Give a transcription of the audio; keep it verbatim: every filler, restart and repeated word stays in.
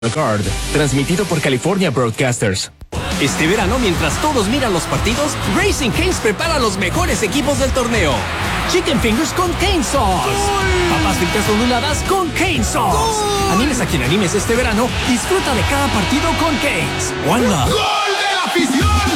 Card, transmitido por California Broadcasters. Este verano, mientras todos miran los partidos, Racing Cane's prepara los mejores equipos del torneo. Chicken Fingers con Cane Sauce. ¡Gol! Papas fritas onduladas con Cane Sauce. ¡Gol! Animes a quien animes este verano, disfruta de cada partido con Cane's. One Love. ¡Gol de la afición!